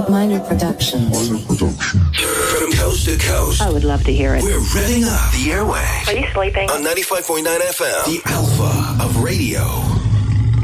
Minor Production. From coast to coast. I would love to hear it. We're revving up the airway. Are you sleeping? On 95.9 FM, the Alpha of radio.